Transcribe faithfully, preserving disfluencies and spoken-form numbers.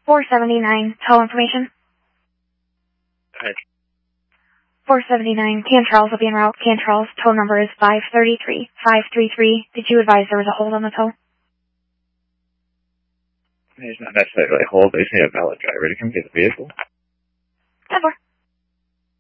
four seventy-nine, tow information. Go ahead. four seventy-nine, Cantrell's will be en route. Cantrell's tow number is five three three five three three. Did you advise there was a hold on the tow? There's not necessarily a hold. They just need a valid driver to come get the vehicle.